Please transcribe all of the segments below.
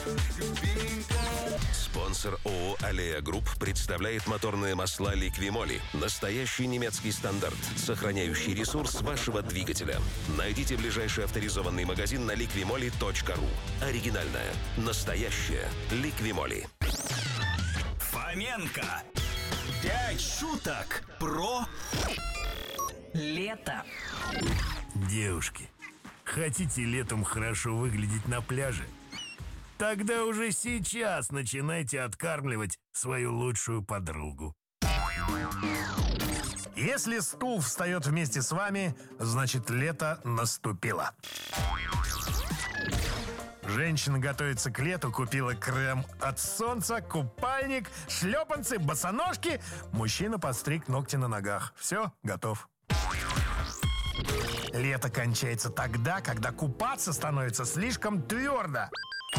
Спонсор ООО «Аллея Групп» представляет моторные масла «Ликвимоли». Настоящий немецкий стандарт, сохраняющий ресурс вашего двигателя. Найдите ближайший авторизованный магазин на liquimoli.ru. Оригинальная, настоящая «Ликвимоли». Фоменко. 5 шуток про лето. Девушки, хотите летом хорошо выглядеть на пляже? Тогда уже сейчас начинайте откармливать свою лучшую подругу. Если стул встает вместе с вами, значит лето наступило. Женщина готовится к лету, купила крем от солнца, купальник, шлепанцы, босоножки. Мужчина подстриг ногти на ногах. Все, готов. Лето кончается тогда, когда купаться становится слишком твердо.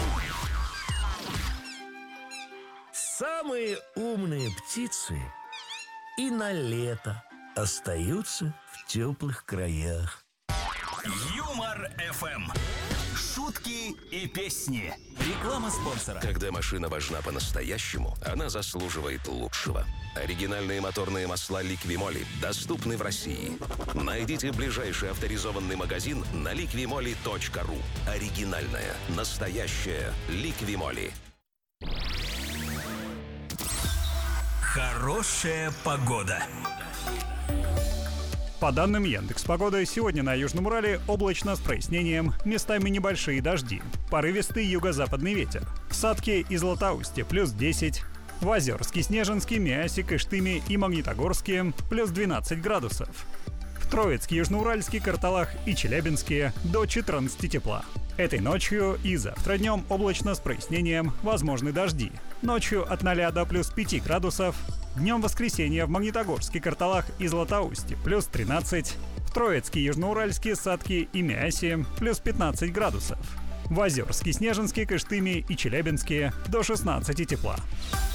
Самые умные птицы и на лето остаются в теплых краях. Юмор ФМ. Шутки и песни. Реклама спонсора. Когда машина важна по-настоящему, она заслуживает лучшего. Оригинальные моторные масла «Ликвимоли» доступны в России. Найдите ближайший авторизованный магазин на liquimoli.ru. Оригинальная, настоящая «Ликвимоли». Хорошая погода. По данным Яндекс.Погоды, сегодня на Южном Урале облачно с прояснением, местами небольшие дожди, порывистый юго-западный ветер. В Сатке и Златоусте плюс 10, в Озерске, Снежинске, Миасе, Кыштыме и Магнитогорске плюс 12 градусов. В Троицке, Южноуральске, Карталах и Челябинске до 14 тепла. Этой ночью и завтра днем облачно с прояснением, возможны дожди. Ночью от 0 до плюс 5 градусов. Днем воскресенья в Магнитогорске, Карталах и Златоусте плюс 13. В Троицке, Южноуральске, Сатке и Миасе плюс 15 градусов. В Озерске, Снежинске, Кыштыме и Челябинске до 16 тепла.